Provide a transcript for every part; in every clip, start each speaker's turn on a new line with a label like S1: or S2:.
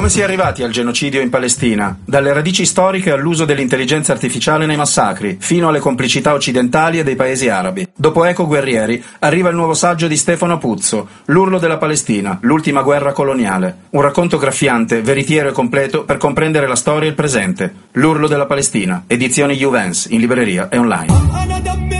S1: Come si è arrivati al genocidio in Palestina? Dalle radici storiche all'uso dell'intelligenza artificiale nei massacri, fino alle complicità occidentali e dei paesi arabi. Dopo Eco Guerrieri arriva il nuovo saggio di Stefano Puzzo, L'urlo della Palestina, l'ultima guerra coloniale. Un racconto graffiante, veritiero e completo per comprendere la storia e il presente. L'urlo della Palestina, edizioni Juvens, in libreria e online.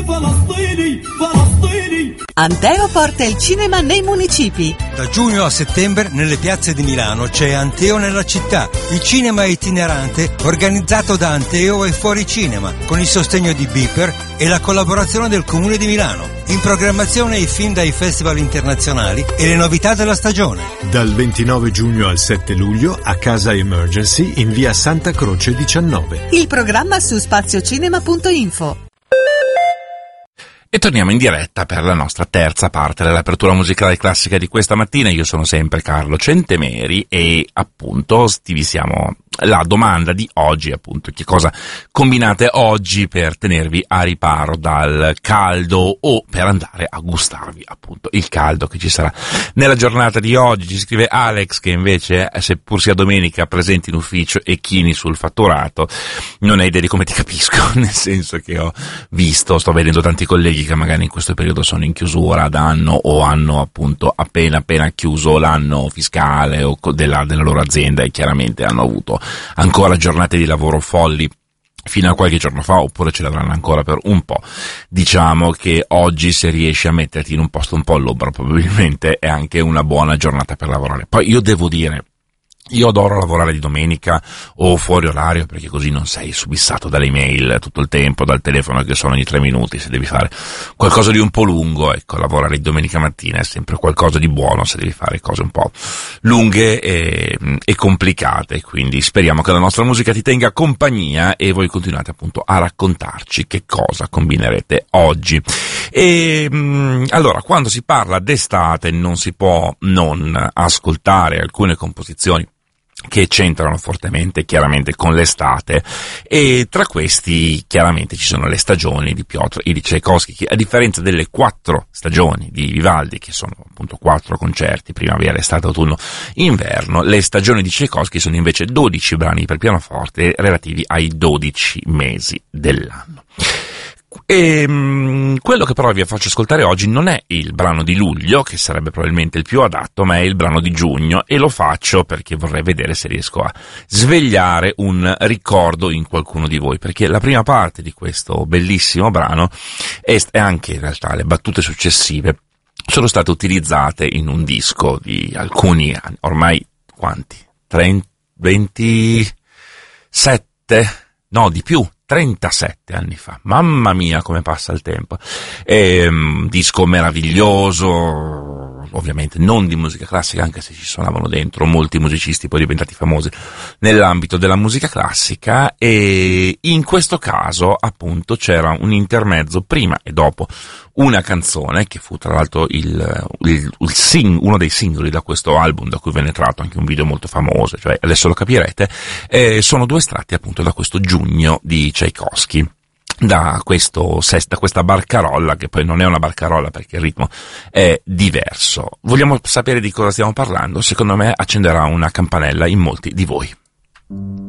S2: Anteo porta il cinema nei municipi.
S3: Da giugno a settembre nelle piazze di Milano c'è Anteo nella città, il cinema itinerante organizzato da Anteo e Fuori Cinema, con il sostegno di Beeper e la collaborazione del Comune di Milano. In programmazione i film dai festival internazionali e le novità della stagione.
S4: Dal 29 giugno al 7 luglio a Casa Emergency in via Santa Croce 19.
S2: Il programma su spaziocinema.info.
S5: E torniamo in diretta per la nostra terza parte dell'apertura musicale classica di questa mattina. Io sono sempre Carlo Centemeri e appunto stiviamo la domanda di oggi, appunto, che cosa combinate oggi per tenervi a riparo dal caldo o per andare a gustarvi appunto il caldo che ci sarà nella giornata di oggi. Ci scrive Alex che invece, seppur sia domenica, presente in ufficio e chini sul fatturato. Non hai idea di come ti capisco, nel senso che sto vedendo tanti colleghi che magari in questo periodo sono in chiusura da anno o hanno appunto appena chiuso l'anno fiscale o della loro azienda e chiaramente hanno avuto ancora giornate di lavoro folli fino a qualche giorno fa, oppure ce l'avranno ancora per un po'. Diciamo che oggi, se riesci a metterti in un posto un po' all'ombra, probabilmente è anche una buona giornata per lavorare. Poi io devo dire, io adoro lavorare di domenica o fuori orario, perché così non sei subissato dalle email tutto il tempo, dal telefono che sono ogni 3 minuti. Se devi fare qualcosa di un po' lungo, ecco, lavorare di domenica mattina è sempre qualcosa di buono se devi fare cose un po' lunghe e complicate. Quindi speriamo che la nostra musica ti tenga compagnia e voi continuate appunto a raccontarci che cosa combinerete oggi. E allora, quando si parla d'estate non si può non ascoltare alcune composizioni che c'entrano fortemente chiaramente con l'estate, e tra questi chiaramente ci sono le stagioni di Piotr Ilyich Tchaikovsky, che a differenza delle 4 stagioni di Vivaldi, che sono appunto 4 concerti, primavera, estate, autunno, inverno, le stagioni di Tchaikovsky sono invece 12 brani per pianoforte relativi ai 12 mesi dell'anno. E quello che però vi faccio ascoltare oggi non è il brano di luglio, che sarebbe probabilmente il più adatto, ma è il brano di giugno, e lo faccio perché vorrei vedere se riesco a svegliare un ricordo in qualcuno di voi, perché la prima parte di questo bellissimo brano e anche in realtà le battute successive sono state utilizzate in un disco di alcuni anni, ormai quanti? 27? No, di più. 37 anni fa, mamma mia come passa il tempo. È un disco meraviglioso, ovviamente non di musica classica, anche se ci suonavano dentro molti musicisti poi diventati famosi nell'ambito della musica classica, e in questo caso appunto c'era un intermezzo prima e dopo una canzone che fu tra l'altro uno dei singoli da questo album, da cui venne tratto anche un video molto famoso, cioè adesso lo capirete. Sono 2 estratti appunto da questo Giugno di Tchaikovsky, da questa barcarolla, che poi non è una barcarolla perché il ritmo è diverso. Vogliamo sapere di cosa stiamo parlando? Secondo me accenderà una campanella in molti di voi.